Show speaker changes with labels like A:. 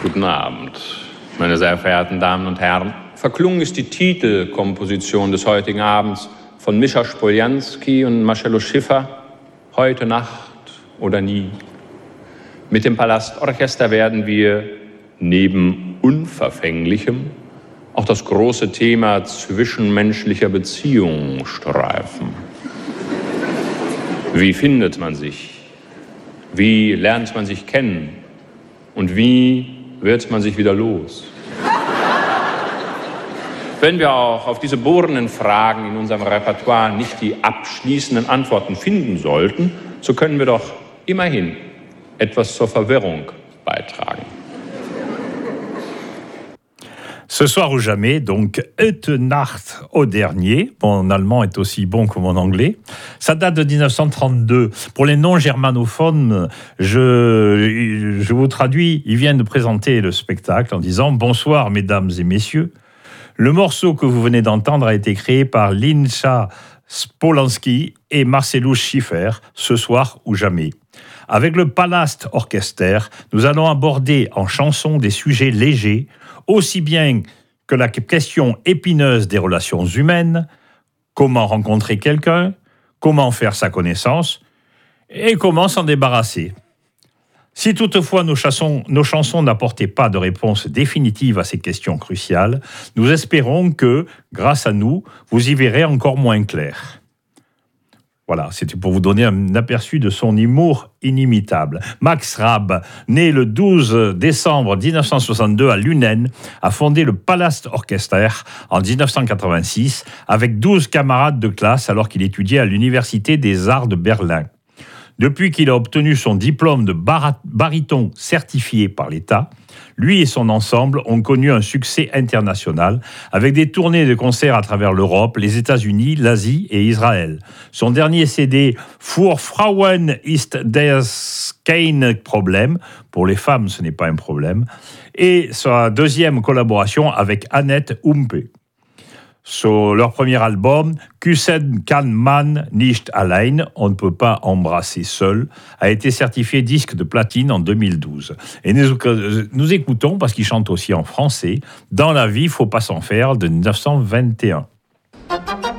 A: Guten Abend, meine sehr verehrten Damen und Herren. Verklungen ist die Titelkomposition des heutigen Abends von Mischa Spoljanski und Marcello Schiffer. Heute Nacht oder nie. Mit dem Palastorchester werden wir neben Unverfänglichem auch das große Thema zwischenmenschlicher Beziehungen streifen. Wie findet man sich? Wie lernt man sich kennen? Und wie wird man sich wieder los? Wenn wir auch auf diese bohrenden Fragen in unserem Repertoire nicht die abschließenden Antworten finden sollten, so können wir doch immerhin etwas zur Verwirrung beitragen.
B: Ce soir ou jamais, donc Heute Nacht au dernier. Mon allemand est aussi bon que mon anglais. Ça date de 1932. Pour les non-germanophones, je vous traduis. Il vient de présenter le spectacle en disant « Bonsoir, mesdames et messieurs. Le morceau que vous venez d'entendre a été créé par Mischa Spoljanski et Marcello Schiffer, ce soir ou jamais. Avec le Palastorchester, nous allons aborder en chanson des sujets légers, aussi bien que la question épineuse des relations humaines, comment rencontrer quelqu'un, comment faire sa connaissance et comment s'en débarrasser. Si toutefois nos chansons n'apportaient pas de réponse définitive à ces questions cruciales, nous espérons que, grâce à nous, vous y verrez encore moins clair. Voilà, c'était pour vous donner un aperçu de son humour inimitable. Max Rabe, né le 12 décembre 1962 à Lünen, a fondé le Palastorchester en 1986 avec 12 camarades de classe alors qu'il étudiait à l'Université des Arts de Berlin. Depuis qu'il a obtenu son diplôme de baryton certifié par l'État, lui et son ensemble ont connu un succès international avec des tournées de concerts à travers l'Europe, les États-Unis, l'Asie et Israël. Son dernier CD, Für Frauen ist das kein Problem, pour les femmes ce n'est pas un problème, et sa deuxième collaboration avec Annette Humpe. Sur leur premier album, Küssen kann man nicht allein, on ne peut pas embrasser seul, a été certifié disque de platine en 2012. Et nous écoutons, parce qu'il chante aussi en français, Dans la vie, faut pas s'en faire, de 1921.